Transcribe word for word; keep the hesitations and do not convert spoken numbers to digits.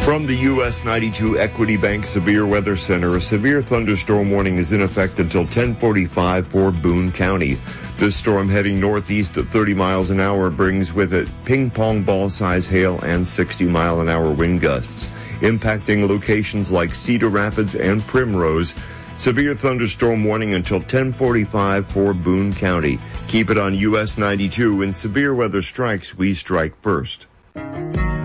From the U S ninety-two Equity Bank Severe Weather Center, a severe thunderstorm warning is in effect until ten forty-five for Boone County. This storm heading northeast at thirty miles an hour brings with it ping-pong ball-size hail and sixty mile an hour wind gusts, impacting locations like Cedar Rapids and Primrose. Severe thunderstorm warning until ten forty-five for Boone County. Keep it on U S ninety-two. When severe weather strikes, we strike first.